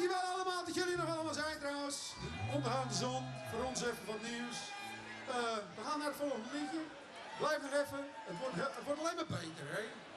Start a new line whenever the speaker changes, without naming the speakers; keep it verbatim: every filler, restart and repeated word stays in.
Dankjewel allemaal dat jullie nog allemaal zijn trouwens. Ondergaande zon, voor ons even wat nieuws. Uh, we gaan naar het volgende liedje. Blijf nog even. Het wordt, het wordt alleen maar beter, hè?